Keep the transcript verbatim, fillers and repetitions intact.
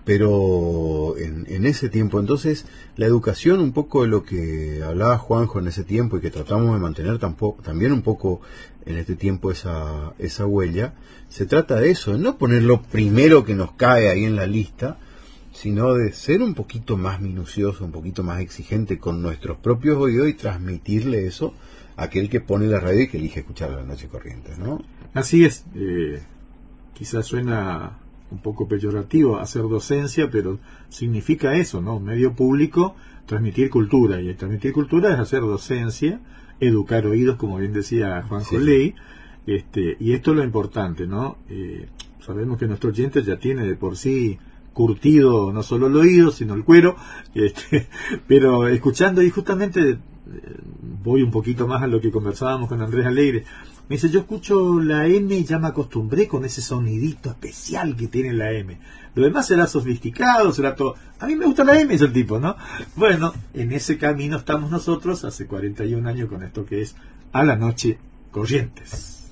pero en, en ese tiempo, entonces, la educación, un poco de lo que hablaba Juanjo en ese tiempo y que tratamos de mantener tampoco, también un poco en este tiempo esa, esa huella, se trata de eso, de no poner lo primero que nos cae ahí en la lista, sino de ser un poquito más minucioso, un poquito más exigente con nuestros propios oídos y transmitirle eso a aquel que pone la radio y que elige escuchar a La Noche Corrientes, ¿no? Así es, eh, quizás suena un poco peyorativo hacer docencia, pero significa eso, ¿no? Un medio público, transmitir cultura, y transmitir cultura es hacer docencia, educar oídos, como bien decía Juan Sí. Joley, este, y esto es lo importante, ¿no? Eh, sabemos que nuestro oyente ya tiene de por sí curtido no solo el oído, sino el cuero, este, pero escuchando, y justamente eh, voy un poquito más a lo que conversábamos con Andrés Alegre. Me dice, yo escucho la M y ya me acostumbré con ese sonidito especial que tiene la M. Lo demás será sofisticado, será todo. A mí me gusta la M, es el tipo, ¿no? Bueno, en ese camino estamos nosotros hace cuarenta y un años con esto que es A la Noche Corrientes.